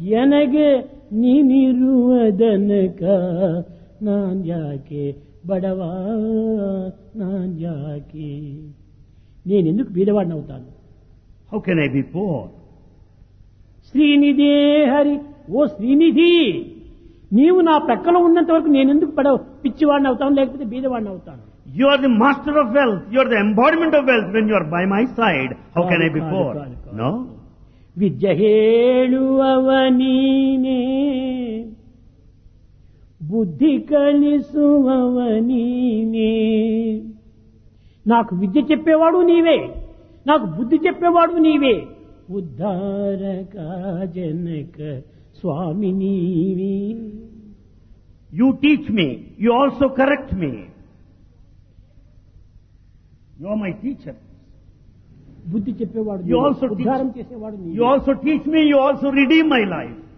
ಎನಗೆ ನೀನಿರುವುದನಕ ನಾನ್ಯಾಕೆ బడవా నాన్యాకి నేనెందుకు బీదవాడిని అవుతాను? How can I be poor? శ్రీనిధే Hari, ఓ శ్రీనిధి, నీవు నా ప్రక్కలో ఉన్నంత వరకు నేనెందుకు పిచ్చివాడిని అవుతాను, లేకపోతే బీదవాడిని అవుతాను? You are the master of wealth. You are the embodiment of wealth. When you are by my side, how can I be poor? No. విద్య ಹೇಳುವವನೀನೇ, బుద్ధి కలిసువవనీనే. నాకు విద్య చెప్పేవాడు నీవే, నాకు బుద్ధి చెప్పేవాడు నీవే. ఉద్ధారక జనక స్వామి నీవే. You teach me. You also correct me. You are my teacher. బుద్ధి చెప్పేవాడు You also ఉద్ధారం చేసేవాడు నీవే. You also teach me. You also redeem my life.